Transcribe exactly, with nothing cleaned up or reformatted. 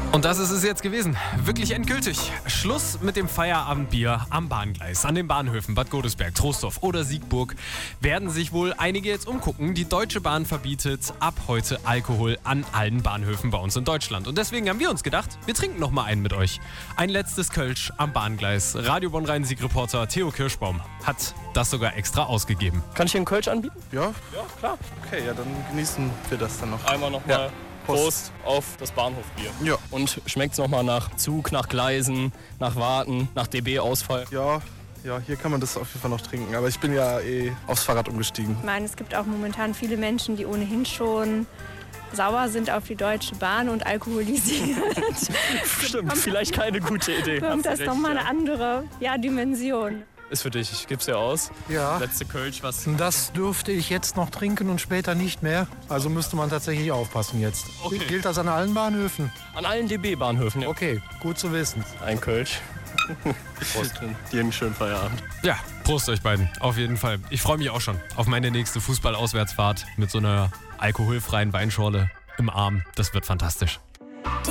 Und das ist es jetzt gewesen. Wirklich endgültig. Schluss mit dem Feierabendbier am Bahngleis. An den Bahnhöfen Bad Godesberg, Troisdorf oder Siegburg werden sich wohl einige jetzt umgucken. Die Deutsche Bahn verbietet ab heute Alkohol an allen Bahnhöfen bei uns in Deutschland. Und deswegen haben wir uns gedacht, wir trinken noch mal einen mit euch. Ein letztes Kölsch am Bahngleis. Radio Bonn-Rhein-Sieg-Reporter Theo Kirschbaum hat das sogar extra ausgegeben. Kann ich hier einen Kölsch anbieten? Ja, Ja, klar. okay, ja, dann genießen wir das dann noch. Einmal nochmal Ja. Prost. Prost. auf das Bahnhofbier. Ja. Und schmeckt's nochmal nach Zug, nach Gleisen, nach Warten, nach D B-Ausfall? Ja, ja, hier kann man das auf jeden Fall noch trinken. Aber ich bin ja eh aufs Fahrrad umgestiegen. Ich meine, es gibt auch momentan viele Menschen, die ohnehin schon sauer sind auf die Deutsche Bahn und alkoholisiert. Stimmt, vielleicht keine gute Idee. Kommt das Hast du recht, nochmal ja. eine andere ja, Dimension. Ist für dich, ich geb's dir aus. Ja, Letzte Kölsch, was? das dürfte ich jetzt noch trinken und später nicht mehr. Also müsste man tatsächlich aufpassen jetzt. Okay. Gilt das an allen Bahnhöfen? An allen D B-Bahnhöfen, ja. Okay, gut zu wissen. Ein Kölsch. Prost. Dir einen schönen Feierabend. Ja, Prost euch beiden. Auf jeden Fall. Ich freue mich auch schon auf meine nächste Fußballauswärtsfahrt mit so einer alkoholfreien Weinschorle im Arm. Das wird fantastisch.